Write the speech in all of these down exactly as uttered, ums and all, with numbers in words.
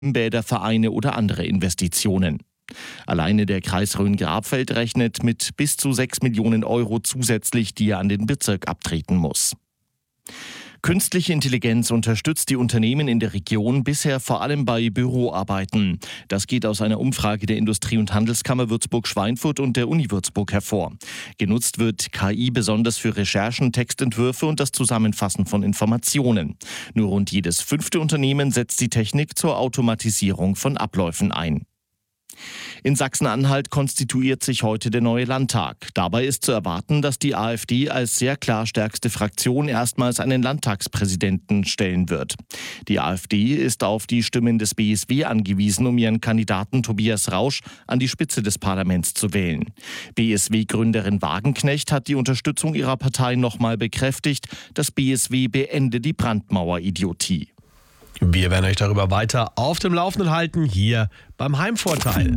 Bäder, Vereine oder andere Investitionen. Alleine der Kreis Rhön-Grabfeld rechnet mit bis zu sechs Millionen Euro zusätzlich, die er an den Bezirk abtreten muss. Künstliche Intelligenz unterstützt die Unternehmen in der Region bisher vor allem bei Büroarbeiten. Das geht aus einer Umfrage der Industrie- und Handelskammer Würzburg-Schweinfurt und der Uni Würzburg hervor. Genutzt wird K I besonders für Recherchen, Textentwürfe und das Zusammenfassen von Informationen. Nur rund jedes fünfte Unternehmen setzt die Technik zur Automatisierung von Abläufen ein. In Sachsen-Anhalt konstituiert sich heute der neue Landtag. Dabei ist zu erwarten, dass die AfD als sehr klar stärkste Fraktion erstmals einen Landtagspräsidenten stellen wird. Die AfD ist auf die Stimmen des B S W angewiesen, um ihren Kandidaten Tobias Rausch an die Spitze des Parlaments zu wählen. B S W-Gründerin Wagenknecht hat die Unterstützung ihrer Partei nochmal bekräftigt. Das B S W beende die Brandmauer-Idiotie. Wir werden euch darüber weiter auf dem Laufenden halten, hier beim Heimvorteil.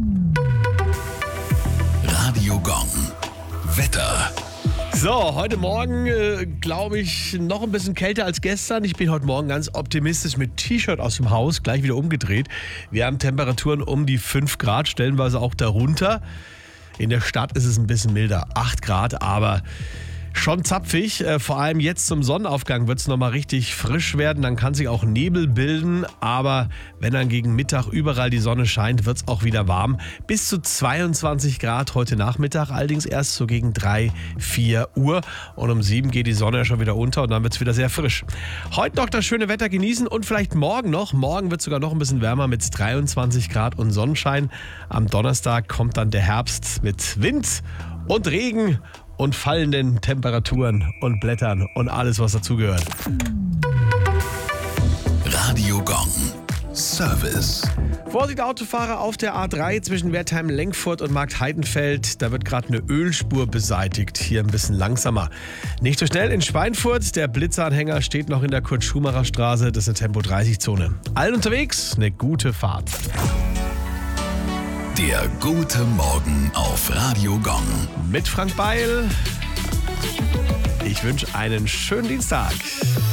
Radio Gong. Wetter. So, heute Morgen äh, glaube ich noch ein bisschen kälter als gestern. Ich bin heute Morgen ganz optimistisch mit T-Shirt aus dem Haus, gleich wieder umgedreht. Wir haben Temperaturen um die fünf Grad, stellenweise auch darunter. In der Stadt ist es ein bisschen milder, acht Grad, aber schon zapfig, äh, vor allem jetzt zum Sonnenaufgang wird es nochmal richtig frisch werden, dann kann sich auch Nebel bilden, aber wenn dann gegen Mittag überall die Sonne scheint, wird es auch wieder warm. Bis zu zweiundzwanzig Grad heute Nachmittag, allerdings erst so gegen drei, vier Uhr und um sieben geht die Sonne ja schon wieder unter und dann wird es wieder sehr frisch. Heute noch das schöne Wetter genießen und vielleicht morgen noch, morgen wird es sogar noch ein bisschen wärmer mit dreiundzwanzig Grad und Sonnenschein. Am Donnerstag kommt dann der Herbst mit Wind und Regen und fallenden Temperaturen und Blättern und alles, was dazugehört. Radio Gong. Service. Vorsicht Autofahrer auf der A drei zwischen Wertheim-Lenkfurt und Marktheidenfeld. Da wird gerade eine Ölspur beseitigt. Hier ein bisschen langsamer. Nicht so schnell in Schweinfurt. Der Blitzanhänger steht noch in der Kurt-Schumacher-Straße. Das ist eine Tempo dreißig Zone. Allen unterwegs, eine gute Fahrt. Der gute Morgen auf Radio Gong. Mit Frank Beil. Ich wünsche einen schönen Dienstag.